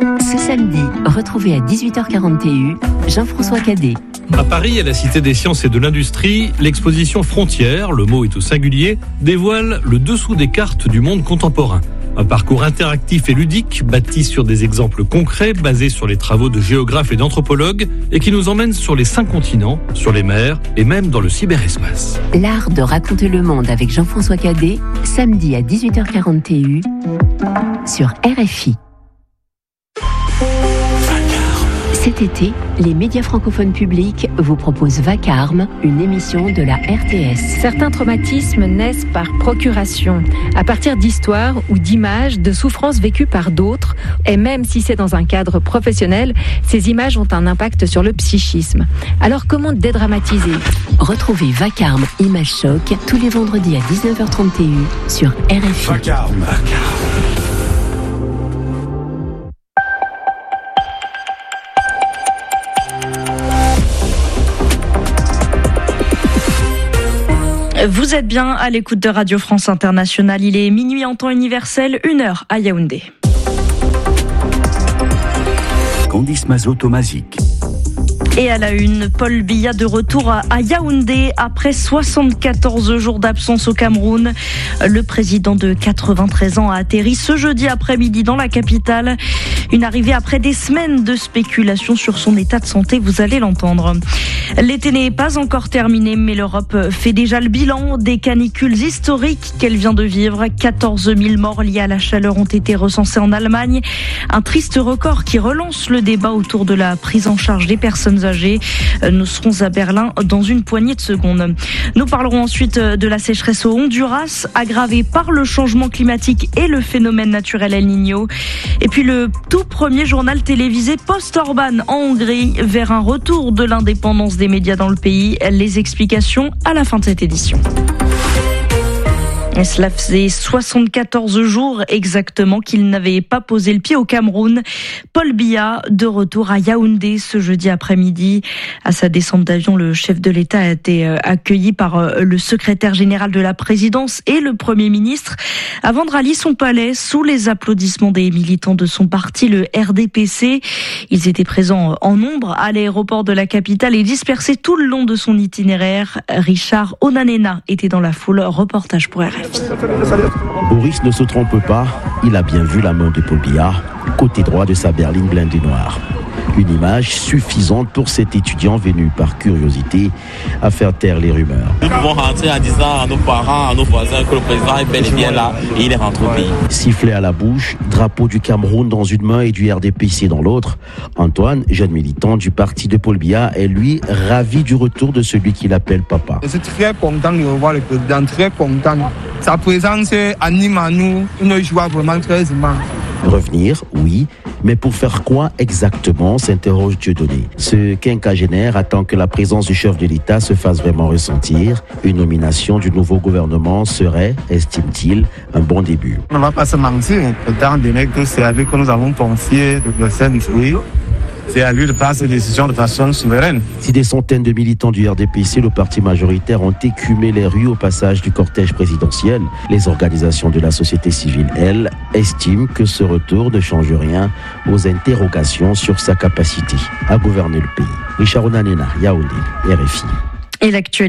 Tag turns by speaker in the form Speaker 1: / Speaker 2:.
Speaker 1: Ce samedi, retrouvez à 18h40 TU Jean-François Cadet.
Speaker 2: À Paris, à la Cité des Sciences et de l'Industrie, l'exposition Frontières, le mot est au singulier, dévoile le dessous des cartes du monde contemporain. Un parcours interactif et ludique, bâti sur des exemples concrets, basés sur les travaux de géographes et d'anthropologues, et qui nous emmène sur les 5 continents, sur les mers et même dans le cyberespace.
Speaker 1: L'art de raconter le monde avec Jean-François Cadet, samedi à 18h40 TU, sur RFI. Cet été, les médias francophones publics vous proposent Vacarme, une émission de la RTS.
Speaker 3: Certains traumatismes naissent par procuration, à partir d'histoires ou d'images de souffrances vécues par d'autres. Et même si c'est dans un cadre professionnel, ces images ont un impact sur le psychisme. Alors comment dédramatiser ?
Speaker 1: Retrouvez Vacarme, Image Choc, tous les vendredis à 19h30 TU sur RFI.
Speaker 4: Vacarme.
Speaker 5: Vous êtes bien à l'écoute de Radio France Internationale. Il est minuit en temps universel, 1h à Yaoundé.
Speaker 4: Candice Mazot-Tomazic.
Speaker 5: Et à la une, Paul Biya de retour à Yaoundé après 74 jours d'absence au Cameroun. Le président de 93 ans a atterri ce jeudi après-midi dans la capitale. Une arrivée après des semaines de spéculation sur son état de santé, vous allez l'entendre. L'été n'est pas encore terminé, mais l'Europe fait déjà le bilan des canicules historiques qu'elle vient de vivre. 14 000 morts liés à la chaleur ont été recensés en Allemagne. Un triste record qui relance le débat autour de la prise en charge des personnes âgées. Nous serons à Berlin dans une poignée de secondes. Nous parlerons ensuite de la sécheresse au Honduras, aggravée par le changement climatique et le phénomène naturel El Niño. Et puis le tout premier journal télévisé post-Orban en Hongrie, vers un retour de l'indépendance des médias dans le pays. Les explications à la fin de cette édition. Et cela faisait 74 jours exactement qu'il n'avait pas posé le pied au Cameroun. Paul Biya, de retour à Yaoundé ce jeudi après-midi. À sa descente d'avion, le chef de l'État a été accueilli par le secrétaire général de la présidence et le Premier ministre avant de rallier son palais sous les applaudissements des militants de son parti, le RDPC. Ils étaient présents en nombre à l'aéroport de la capitale et dispersés tout le long de son itinéraire. Richard Onanena était dans la foule. Reportage pour RFI.
Speaker 6: Boris ne se trompe pas, il a bien vu la main de Paul Biya, côté droit de sa berline blindée noire. Une image suffisante pour cet étudiant venu par curiosité à faire taire les rumeurs.
Speaker 7: Nous pouvons rentrer en disant à nos parents, à nos voisins que le président est bel et bien là et il est rentré au pays.
Speaker 6: Sifflet à la bouche, drapeau du Cameroun dans une main et du RDPC dans l'autre. Antoine, jeune militant du parti de Paul Biya, est lui ravi du retour de celui qu'il appelle papa.
Speaker 8: Je suis très content de revoir le président, très content. Sa présence anime à nous une joie vraiment très immense.
Speaker 6: Revenir, oui, mais pour faire quoi exactement, s'interroge Dieudonné. Ce quinquagénaire attend que la présence du chef de l'État se fasse vraiment ressentir. Une nomination du nouveau gouvernement serait, estime-t-il, un bon début.
Speaker 8: On ne va pas se mentir, étant donné que c'est à lui que nous avons confié le procès fruit. C'est à lui de prendre ses décisions de façon souveraine.
Speaker 6: Si des centaines de militants du RDPC, le parti majoritaire, ont écumé les rues au passage du cortège présidentiel, les organisations de la société civile, elles, estiment que ce retour ne change rien aux interrogations sur sa capacité à gouverner le pays. Richard Onanena, Yaoundé, RFI.
Speaker 5: Et l'actualité.